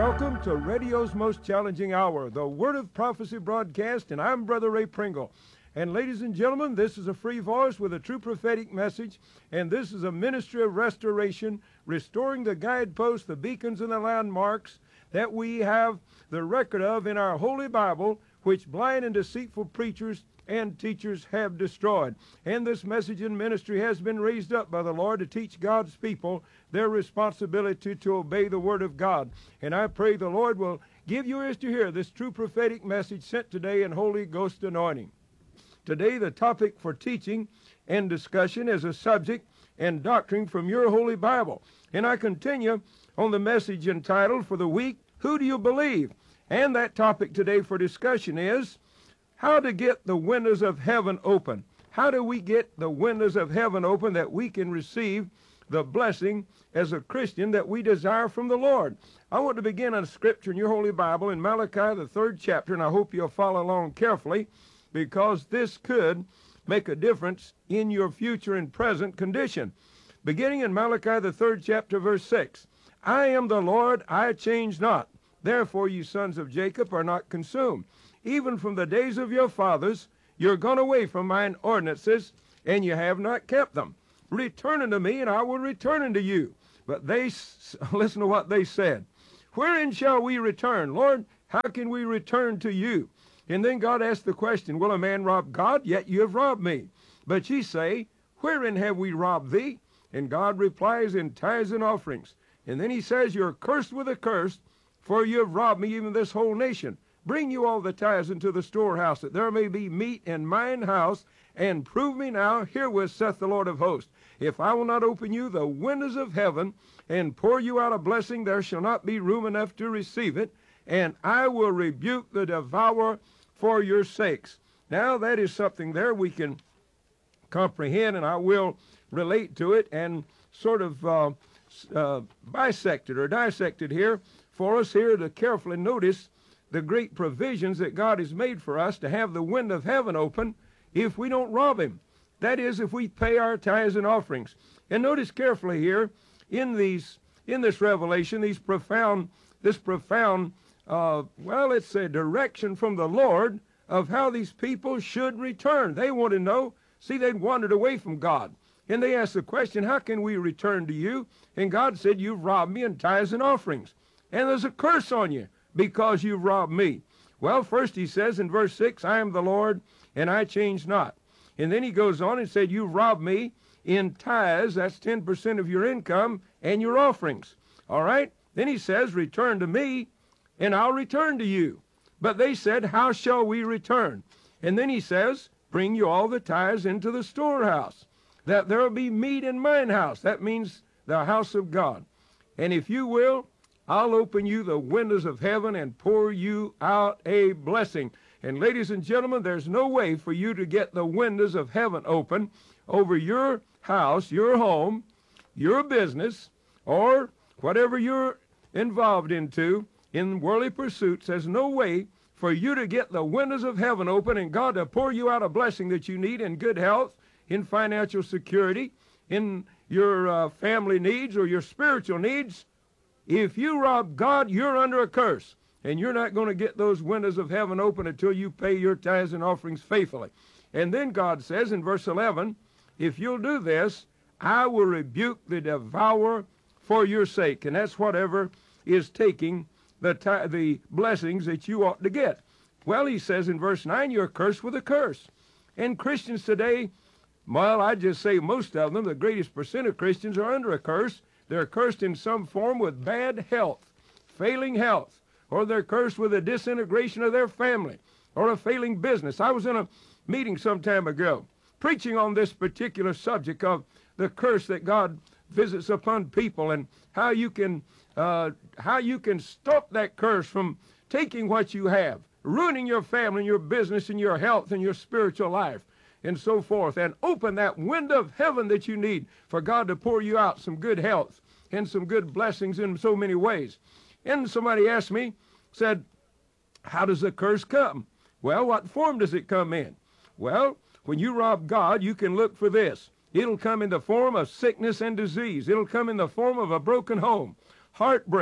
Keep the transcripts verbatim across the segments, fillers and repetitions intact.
welcome to radio's most challenging hour, the Word of Prophecy broadcast, and I'm Brother Ray Pringle. And ladies and gentlemen, this is a free voice with a true prophetic message, and this is a ministry of restoration, restoring the guideposts, the beacons, and the landmarks that we have the record of in our Holy Bible, which blind and deceitful preachers and teachers have destroyed. And this message and ministry has been raised up by the Lord to teach God's people their responsibility to obey the Word of God. And I pray the Lord will give you ears to hear this true prophetic message sent today in Holy Ghost anointing. Today the topic for teaching and discussion is a subject and doctrine from your Holy Bible. And I continue on the message entitled for the week, Who Do You Believe? And that topic today for discussion is how to get the windows of heaven open. How do we get the windows of heaven open that we can receive the blessing as a Christian that we desire from the Lord? I want to begin on scripture in your Holy Bible in Malachi, the third chapter, and I hope you'll follow along carefully because this could make a difference in your future and present condition. Beginning in Malachi, the third chapter, verse six, I am the Lord, I change not. Therefore, you sons of Jacob are not consumed. Even from the days of your fathers, you're gone away from mine ordinances, and you have not kept them. Return unto me, and I will return unto you. But they, listen to what they said. Wherein shall we return? Lord, how can we return to you? And then God asked the question, will a man rob God? Yet you have robbed me. But ye say, wherein have we robbed thee? And God replies, in tithes and offerings. And then he says, you're cursed with a curse, for you have robbed me, even this whole nation. Bring you all the tithes into the storehouse, that there may be meat in mine house, and prove me now herewith, saith the Lord of hosts. If I will not open you the windows of heaven, and pour you out a blessing, there shall not be room enough to receive it, and I will rebuke the devourer for your sakes. Now that is something there we can comprehend, and I will relate to it and sort of uh, uh, bisect it or dissect it here for us here to carefully notice the great provisions that God has made for us to have the window of heaven open if we don't rob him. That is, if we pay our tithes and offerings. And notice carefully here in these in this revelation, these profound, this profound, uh, well, it's a direction from the Lord of how these people should return. They want to know. See, they'd wandered away from God. And they asked the question, how can we return to you? And God said, you've robbed me in tithes and offerings. And there's a curse on you, because you've robbed me. Well, first he says in verse six, I am the Lord, and I change not. And then he goes on and said, you've robbed me in tithes, that's ten percent of your income, and your offerings. All right? Then he says, return to me, and I'll return to you. But they said, how shall we return? And then he says, bring you all the tithes into the storehouse, that there will be meat in mine house. That means the house of God. And if you will, I'll open you the windows of heaven and pour you out a blessing. And ladies and gentlemen, there's no way for you to get the windows of heaven open over your house, your home, your business, or whatever you're involved into in worldly pursuits. There's no way for you to get the windows of heaven open and God to pour you out a blessing that you need in good health, in financial security, in your uh, family needs or your spiritual needs. If you rob God, you're under a curse, and you're not going to get those windows of heaven open until you pay your tithes and offerings faithfully. And then God says in verse eleven, if you'll do this, I will rebuke the devourer for your sake. And that's whatever is taking the, the blessings that you ought to get. Well, he says in verse nine, you're cursed with a curse. And Christians today, well, I'd just say most of them, the greatest percent of Christians are under a curse. They're cursed in some form with bad health, failing health, or they're cursed with a disintegration of their family, or a failing business. I was in a meeting some time ago, preaching on this particular subject of the curse that God visits upon people, and how you can, uh, how you can stop that curse from taking what you have, ruining your family and your business and your health and your spiritual life, and so forth, and open that window of heaven that you need for God to pour you out some good health and some good blessings in so many ways. And somebody asked me, said, how does the curse come? Well, what form does it come in? Well, when you rob God, you can look for this. It'll come in the form of sickness and disease. It'll come in the form of a broken home, heartbreak.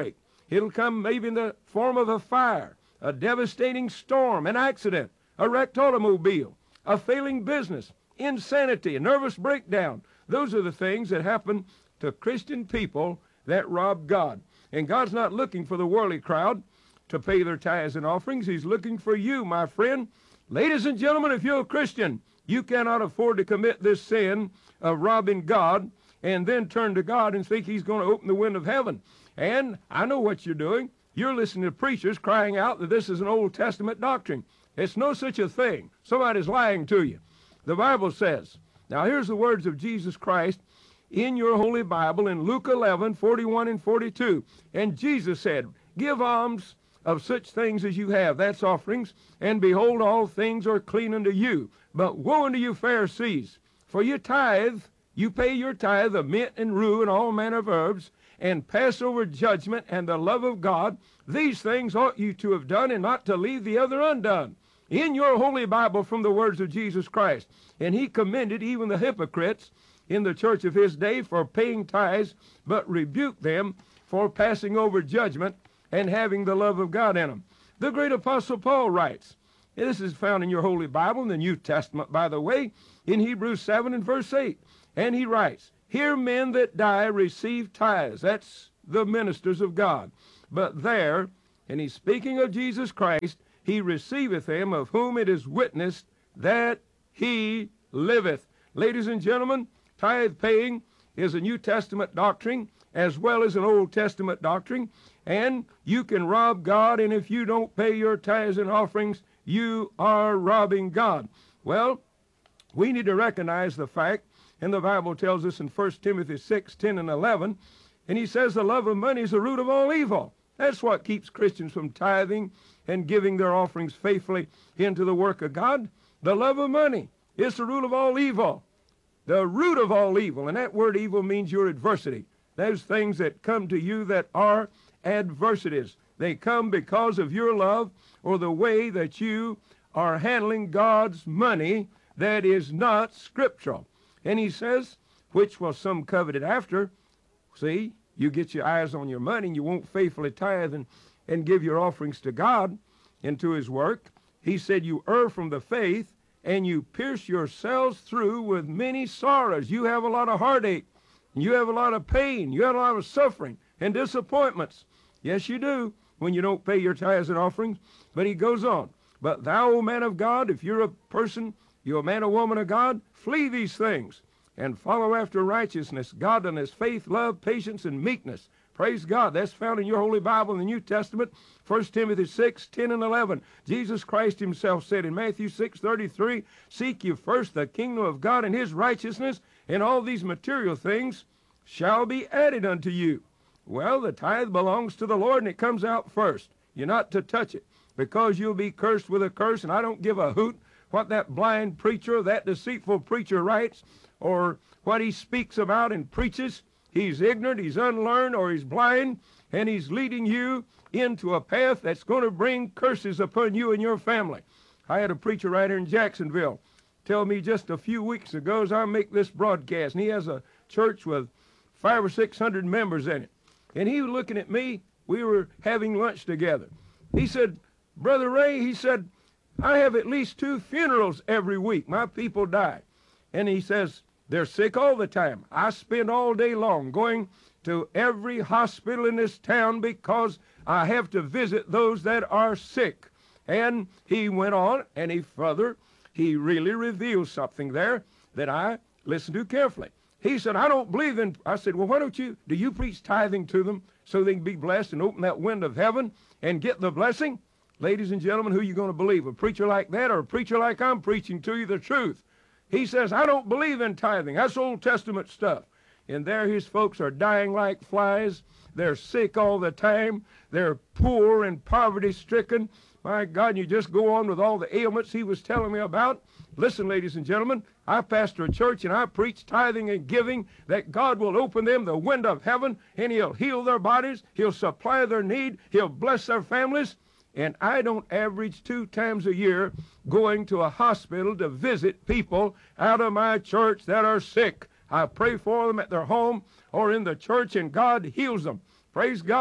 It'll come maybe in the form of a fire, a devastating storm, an accident, a wrecked automobile, a failing business, insanity, a nervous breakdown. Those are the things that happen to Christian people that rob God. And God's not looking for the worldly crowd to pay their tithes and offerings. He's looking for you, my friend. Ladies and gentlemen, if you're a Christian, you cannot afford to commit this sin of robbing God and then turn to God and think he's going to open the window of heaven. And I know what you're doing. You're listening to preachers crying out that this is an Old Testament doctrine. It's no such a thing. Somebody's lying to you. The Bible says, now here's the words of Jesus Christ in your Holy Bible in Luke eleven, forty-one and forty-two. And Jesus said, give alms of such things as you have, that's offerings, and behold, all things are clean unto you. But woe unto you, Pharisees, for you tithe, you pay your tithe of mint and rue and all manner of herbs, and Passover judgment and the love of God. These things ought you to have done, and not to leave the other undone. In your Holy Bible from the words of Jesus Christ. And he commended even the hypocrites in the church of his day for paying tithes, but rebuked them for passing over judgment and having the love of God in them. The great Apostle Paul writes, and this is found in your Holy Bible, in the New Testament, by the way, in Hebrews seven and verse eight. And he writes, here men that die receive tithes. That's the ministers of God. But there, and he's speaking of Jesus Christ, he receiveth them of whom it is witnessed that he liveth. Ladies and gentlemen, tithe paying is a New Testament doctrine as well as an Old Testament doctrine, and you can rob God, and if you don't pay your tithes and offerings, you are robbing God. Well, we need to recognize the fact, and the Bible tells us in First Timothy six, ten and eleven, and he says the love of money is the root of all evil. That's what keeps Christians from tithing and giving their offerings faithfully into the work of God. The love of money is the root of all evil. The root of all evil, and that word evil means your adversity. Those things that come to you that are adversities. They come because of your love or the way that you are handling God's money that is not scriptural. And he says, which will some covet it after. See, you get your eyes on your money and you won't faithfully tithe and, and give your offerings to God and to his work. He said, you err from the faith and you pierce yourselves through with many sorrows. You have a lot of heartache. You have a lot of pain. You have a lot of suffering and disappointments. Yes, you do, when you don't pay your tithes and offerings. But he goes on. But thou, O man of God, if you're a person, you're a man or woman of God, flee these things and follow after righteousness, godliness, faith, love, patience, and meekness. Praise God. That's found in your Holy Bible in the New Testament, First Timothy six, ten, and eleven. Jesus Christ himself said in Matthew six, thirty-three, seek ye first the kingdom of God and his righteousness, and all these material things shall be added unto you. Well, the tithe belongs to the Lord, and it comes out first. You're not to touch it, because you'll be cursed with a curse, and I don't give a hoot what that blind preacher, that deceitful preacher writes, or what he speaks about and preaches. He's ignorant, he's unlearned, or he's blind, and he's leading you into a path that's going to bring curses upon you and your family. I had a preacher right here in Jacksonville tell me just a few weeks ago as I make this broadcast, and he has a church with five or six hundred members in it. And he was looking at me. We were having lunch together. He said, Brother Ray, he said, I have at least two funerals every week. My people die. And he says, they're sick all the time. I spend all day long going to every hospital in this town because I have to visit those that are sick. And he went on, and he further, he really revealed something there that I listened to carefully. He said, I don't believe in, I said, well, why don't you, do you preach tithing to them so they can be blessed and open that window of heaven and get the blessing? Ladies and gentlemen, who are you going to believe? A preacher like that or a preacher like I'm preaching to you the truth? He says, I don't believe in tithing. That's Old Testament stuff. And there his folks are dying like flies. They're sick all the time. They're poor and poverty-stricken. My God, you just go on with all the ailments he was telling me about. Listen, ladies and gentlemen, I pastor a church and I preach tithing and giving, that God will open them the window of heaven and he'll heal their bodies. He'll supply their need. He'll bless their families. And I don't average two times a year going to a hospital to visit people out of my church that are sick. I pray for them at their home or in the church, and God heals them. Praise God.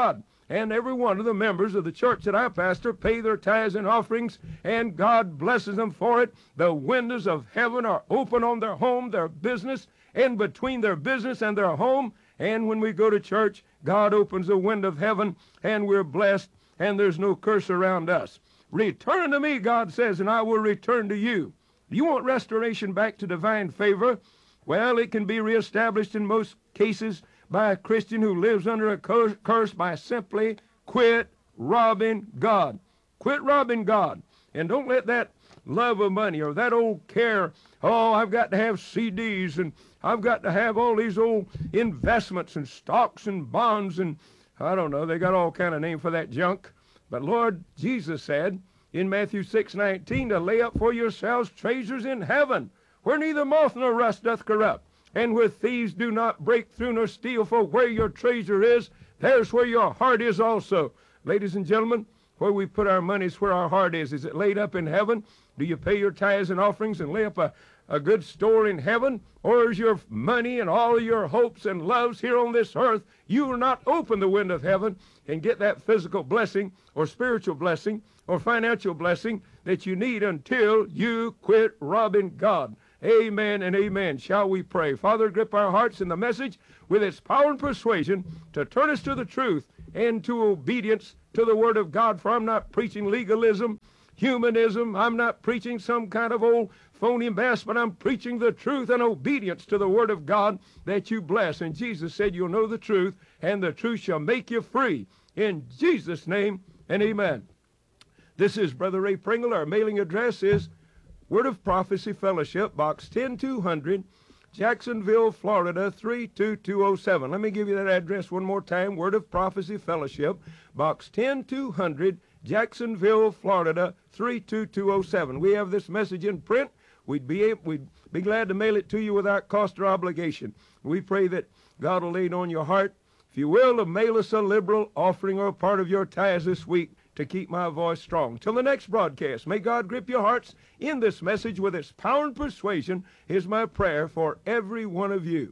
and every one of the members of the church that I pastor pay their tithes and offerings, and God blesses them for it. The windows of heaven are open on their home, their business, and between their business and their home. And when we go to church, God opens the window of heaven, and we're blessed, and there's no curse around us. Return to me, God says, and I will return to you. You want restoration back to divine favor? Well, it can be reestablished in most cases by a Christian who lives under a curse by simply quit robbing God. Quit robbing God. And don't let that love of money or that old care, oh, I've got to have C Ds and I've got to have all these old investments and stocks and bonds and I don't know, they got all kind of name for that junk. But Lord Jesus said in Matthew six nineteen to lay up for yourselves treasures in heaven, where neither moth nor rust doth corrupt, and where thieves do not break through nor steal. For where your treasure is, there's where your heart is also. Ladies and gentlemen, where we put our money is where our heart is. Is it laid up in heaven? Do you pay your tithes and offerings and lay up a, a good store in heaven? Or is your money and all your hopes and loves here on this earth, you will not open the window of heaven and get that physical blessing or spiritual blessing or financial blessing that you need until you quit robbing God. Amen and amen. Shall we pray? Father, grip our hearts in the message with its power and persuasion to turn us to the truth and to obedience to the Word of God. For I'm not preaching legalism, humanism. I'm not preaching some kind of old phony mess, but I'm preaching the truth and obedience to the Word of God that you bless. And Jesus said you'll know the truth, and the truth shall make you free. In Jesus' name and amen. This is Brother Ray Pringle. Our mailing address is Word of Prophecy Fellowship, Box ten two hundred, Jacksonville, Florida, three two two oh seven. Let me give you that address one more time. Word of Prophecy Fellowship, Box ten two hundred, Jacksonville, Florida, three two two oh seven. We have this message in print. We'd be, able, we'd be glad to mail it to you without cost or obligation. We pray that God will lay it on your heart, if you will, to mail us a liberal offering or a part of your tithes this week to keep my voice strong. Till the next broadcast, may God grip your hearts in this message with its power and persuasion is my prayer for every one of you.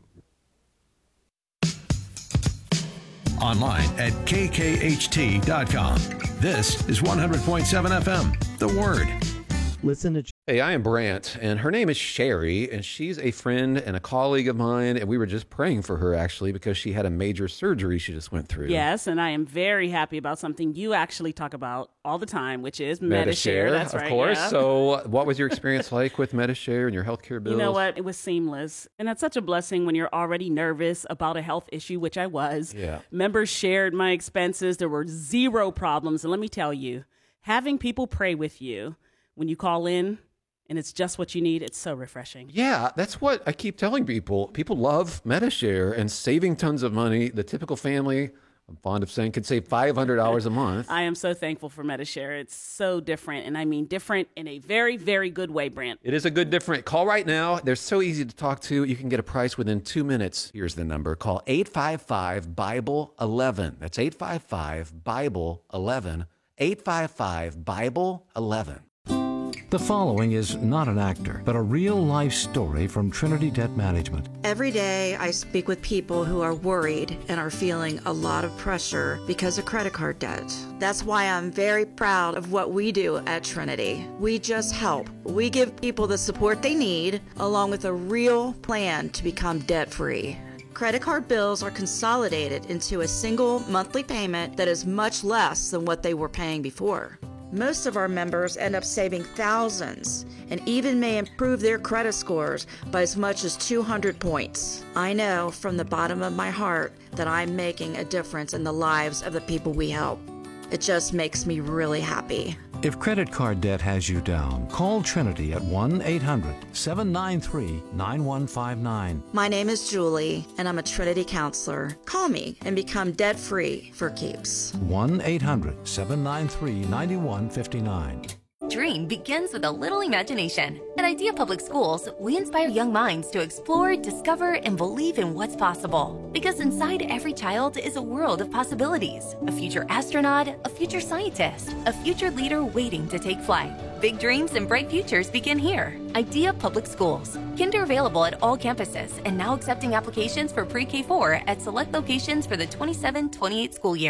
Online at K K H T dot com. This is one hundred point seven F M, The Word. Listen to. Hey, I am Brant, and her name is Sherry, and she's a friend and a colleague of mine, and we were just praying for her, actually, because she had a major surgery she just went through. Yes, and I am very happy about something you actually talk about all the time, which is Medi-Share. Medi-Share, That's of right, course. yeah. So what was your experience like with Medi-Share and your healthcare bills? You know what? It was seamless, and that's such a blessing when you're already nervous about a health issue, which I was. Yeah. Members shared my expenses. There were zero problems, and let me tell you, having people pray with you when you call in, and it's just what you need, it's so refreshing. Yeah, that's what I keep telling people. People love Medi-Share and saving tons of money. The typical family, I'm fond of saying, could save five hundred dollars a month. I am so thankful for Medi-Share. It's so different, and I mean different in a very, very good way, Brant. It is a good different. Call right now. They're so easy to talk to. You can get a price within two minutes. Here's the number. Call eight five five, Bible eleven. That's eight five five, Bible eleven. eight five five, Bible eleven. The following is not an actor, but a real-life story from Trinity Debt Management. Every day I speak with people who are worried and are feeling a lot of pressure because of credit card debt. That's why I'm very proud of what we do at Trinity. We just help. We give people the support they need, along with a real plan to become debt-free. Credit card bills are consolidated into a single monthly payment that is much less than what they were paying before. Most of our members end up saving thousands and even may improve their credit scores by as much as two hundred points. I know from the bottom of my heart that I'm making a difference in the lives of the people we help. It just makes me really happy. If credit card debt has you down, call Trinity at one eight hundred, seven nine three, nine one five nine. My name is Julie, and I'm a Trinity counselor. Call me and become debt-free for keeps. one eight hundred, seven nine three, nine one five nine. Dream begins with a little imagination. At Idea Public Schools, we inspire young minds to explore, discover, and believe in what's possible. Because inside every child is a world of possibilities. A future astronaut, a future scientist, a future leader waiting to take flight. Big dreams and bright futures begin here. Idea Public Schools. Kinder available at all campuses and now accepting applications for pre-K four at select locations for the twenty-seven twenty-eight school year.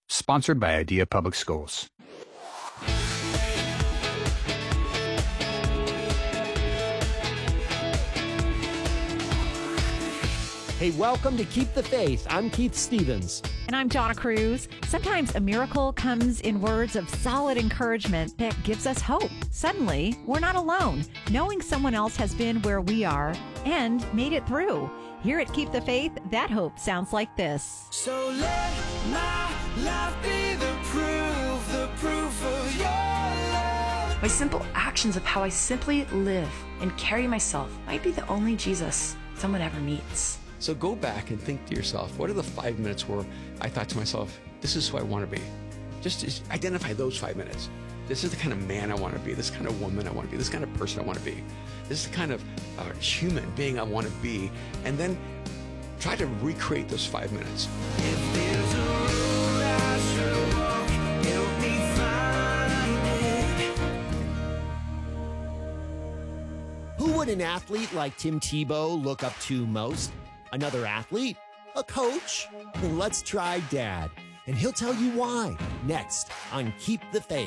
Sponsored by Idea Public Schools. Hey, welcome to Keep the Faith. I'm Keith Stevens. And I'm Donna Cruz. Sometimes a miracle comes in words of solid encouragement that gives us hope. Suddenly, we're not alone, knowing someone else has been where we are and made it through. Here at Keep the Faith, that hope sounds like this. So let my life be the proof, the proof of your love. My simple actions of how I simply live and carry myself might be the only Jesus someone ever meets. So go back and think to yourself, what are the five minutes where I thought to myself, this is who I want to be? Just, just identify those five minutes. This is the kind of man I want to be. This kind of woman I want to be. This kind of person I want to be. This is the kind of uh, human being I want to be. And then try to recreate those five minutes. If there's a road I should walk, help me find it. Who would an athlete like Tim Tebow look up to most? Another athlete? A coach? Let's try Dad, and he'll tell you why. Next on Keep the Faith.